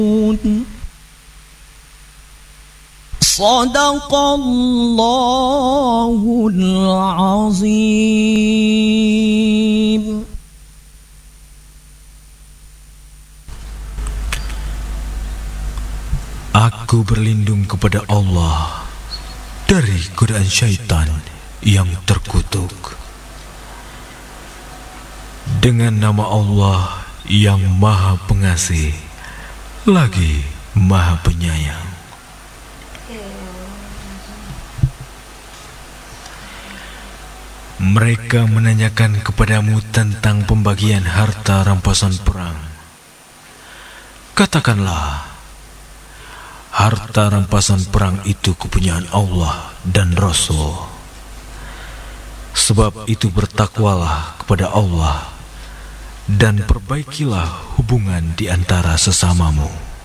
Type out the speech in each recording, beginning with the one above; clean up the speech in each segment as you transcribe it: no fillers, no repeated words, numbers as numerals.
Sadaqallahul azim. Aku berlindung kepada Allah dari godaan syaitan yang terkutuk. Dengan nama Allah yang Maha Pengasih lagi Maha Penyayang. Mereka menanyakan kepadamu tentang pembagian harta rampasan perang. Katakanlah, harta rampasan perang itu kepunyaan Allah dan Rasul. Sebab itu bertakwalah kepada Allah dan perbaikilah hubungan di antara sesamamu.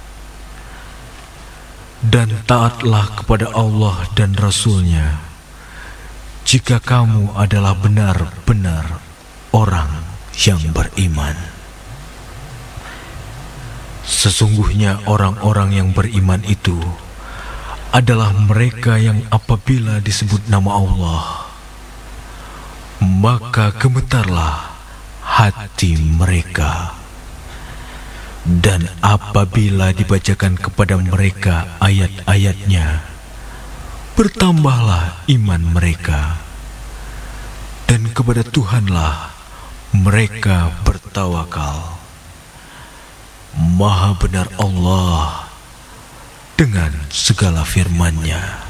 Dan taatlah kepada Allah dan Rasul-Nya jika kamu adalah benar-benar orang yang beriman. Sesungguhnya orang-orang yang beriman itu adalah mereka yang apabila disebut nama Allah, maka gemetarlah hati mereka. Dan apabila dibacakan kepada mereka ayat-ayatnya, bertambahlah iman mereka. Dan kepada Tuhanlah mereka bertawakal. Maha benar Allah dengan segala firman-Nya.